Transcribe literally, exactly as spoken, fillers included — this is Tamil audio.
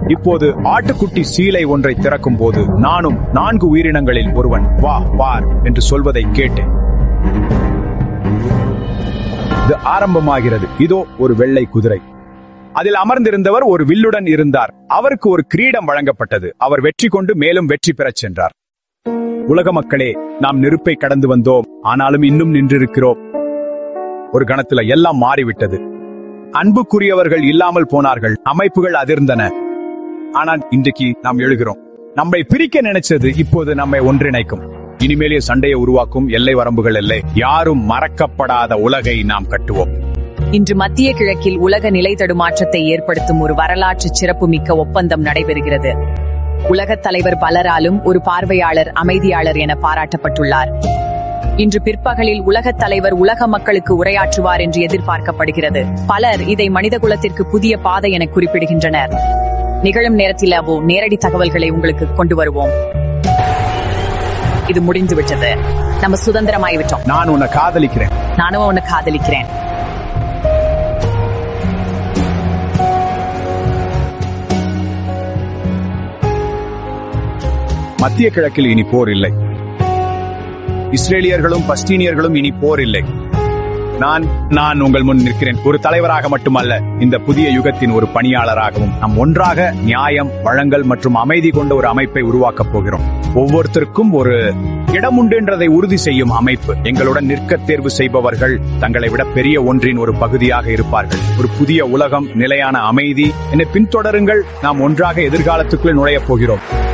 இப்போது ஆட்டுக்குட்டி சீலை ஒன்றை திறக்கும் போது நானும் நான்கு உயிரினங்களில் ஒருவன் வா பார் என்று சொல்வதை கேட்டேன். இது ஆரம்பமாகிறது. இதோ ஒரு வெள்ளை குதிரை. அதில் அமர்ந்திருந்தவர் ஒரு வில்லுடன் இருந்தார். அவருக்கு ஒரு கிரீடம் வழங்கப்பட்டது. அவர் வெற்றி கொண்டு மேலும் வெற்றி பெறச் சென்றார். உலக மக்களே, நாம் நெருப்பை கடந்து வந்தோம், ஆனாலும் இன்னும் நின்றிருக்கிறோம். ஒரு கணத்துல எல்லாம் மாறிவிட்டது. அன்புக்குரியவர்கள் இல்லாமல் போனார்கள். அமைப்புகள் அதிர்ந்தன. ஆனால் இன்றைக்கு நாம் எழுகிறோம். நம்மை பிரிக்க நினைச்சது இப்போது நம்மை ஒன்றிணைக்கும். இனிமேலே சண்டையை உருவாக்கும் எல்லை வரம்புகள் இல்லை. யாரும் மறக்கப்படாத உலகை நாம் கட்டுவோம். இன்று மத்திய கிழக்கில் உலக நிலை தடுமாற்றத்தை ஏற்படுத்தும் ஒரு வரலாற்று சிறப்புமிக்க ஒப்பந்தம் நடைபெறுகிறது. உலகத் தலைவர் பலராலும் ஒரு பார்வையாளர், அமைதியாளர் என பாராட்டப்பட்டுள்ளார். இன்று பிற்பகலில் உலகத் தலைவர் உலக மக்களுக்கு உரையாற்றுவார் என்று எதிர்பார்க்கப்படுகிறது. பலர் இதை மனிதகுலத்திற்கு புதிய பாதை என குறிப்பிடுகின்றனர். நிகழும் நேரத்தில் அவ்வோ நேரடி தகவல்களை உங்களுக்கு கொண்டு வருவோம். இது முடிந்துவிட்டது. நம்ம சுதந்திரமாய்விட்டோம். நான் உன்னை காதலிக்கிறேன். நானும் உன்னை காதலிக்கிறேன். மத்திய கிழக்கில் இனி போர் இல்லை. இஸ்ரேலியர்களும் பலஸ்தீனியர்களும் இனி போர் இல்லை. நான் நான் உங்கள் முன் நிற்கிறேன். ஒரு தலைவராக மட்டுமல்ல, இந்த புதிய யுகத்தின் ஒரு பணியாளராகவும் நாம் ஒன்றாக நியாயம், வழங்கல் மற்றும் அமைதி கொண்ட ஒரு அமைப்பை உருவாக்கப் போகிறோம். ஒவ்வொருத்தருக்கும் ஒரு இடம் உண்டு என்றதை உறுதி செய்யும் அமைப்பு. எங்களுடன் நிற்க தேர்வு செய்பவர்கள் தங்களை விட பெரிய ஒன்றின் ஒரு பகுதியாக இருப்பார்கள். ஒரு புதிய உலகம், நிலையான அமைதி. என்னை பின்தொடருங்கள். நாம் ஒன்றாக எதிர்காலத்துக்குள் நுழையப் போகிறோம்.